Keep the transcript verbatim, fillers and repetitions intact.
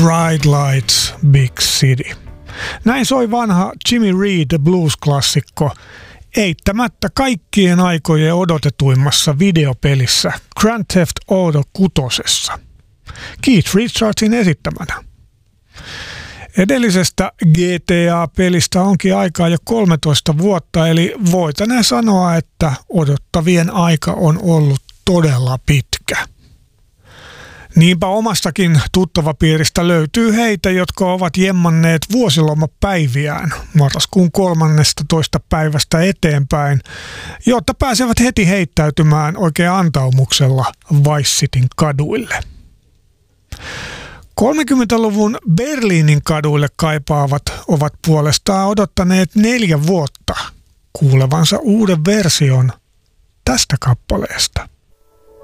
Bright Lights, Big City. Näin soi vanha Jimmy Reed blues-klassikko eittämättä kaikkien aikojen odotetuimmassa videopelissä Grand Theft Auto kutosessa. Keith Richardsin esittämänä. Edellisestä G T A-pelistä onkin aikaa jo kolmetoista vuotta, eli voitaneen sanoa, että odottavien aika on ollut todella pitkä. Niinpä omastakin tuttavapiiristä löytyy heitä, jotka ovat jemmanneet vuosilomapäiviään marraskuun kolmannestatoista päivästä eteenpäin, jotta pääsevät heti heittäytymään oikein antaumuksella Vice Cityn kaduille. kolmekymmentäluvun Berliinin kaduille kaipaavat ovat puolestaan odottaneet neljä vuotta kuulevansa uuden version tästä kappaleesta.